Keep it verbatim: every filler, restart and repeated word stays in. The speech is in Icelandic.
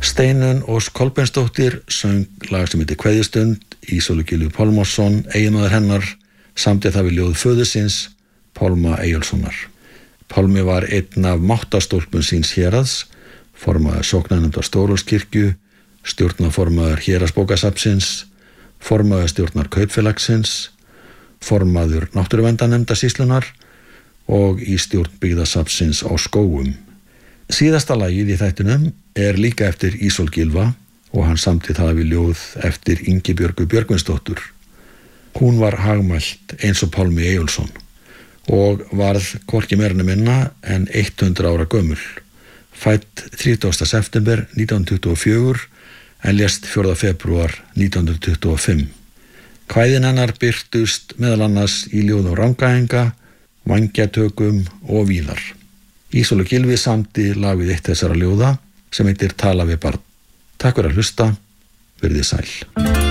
Steinunn Ósk Kolbeinsdóttir söng lag sem heitir Kveðjustund, Ísólfur Gylfi Pálmason, eiginmaður hennar, samdi það við ljóð föðursins, Pálma Eyjólfssonar. Pálmi var einn af máttastólpum síns héraðs, formaður sóknarnefndar Stórólfskirkju, stjórnarformaður Héraðsbókasafnsins, formaður stjórnar Kaupfélagsins, formaður Náttúruverndarnefndar sýslunnar og í stjórn Byggðasafnsins á Skógum. Síðasta lagið í þættinum er líka eftir Ísól Gylfa og hann samdi það við ljóð eftir Ingibjörgu Björgvinsdóttur. Hún var hagmælt eins og Pálmi Eyjólfsson og varð hvorki meira né minna en hundrað ára gömul, fædd þrítugasta september nítján hundruð tuttugu og fjögur en lést fjórða febrúar nítján hundruð tuttugu og fimm. Kvæðin hennar birtust meðal annars í ljóðum Rangæinga, Vængjatökum og víðar. Ísólfur Gylfi samdi lag við eitt þessara ljóða sem heitir Tala við barn. Takk fyrir að hlusta, verið sæl.